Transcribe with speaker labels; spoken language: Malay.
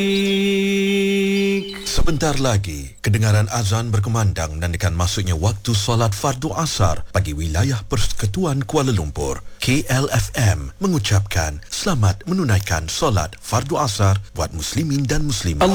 Speaker 1: Sebentar lagi, kedengaran azan berkumandang menandakan masuknya waktu solat fardu asar bagi wilayah Persekutuan Kuala Lumpur. KLFM mengucapkan selamat menunaikan solat fardu asar buat muslimin dan muslimat.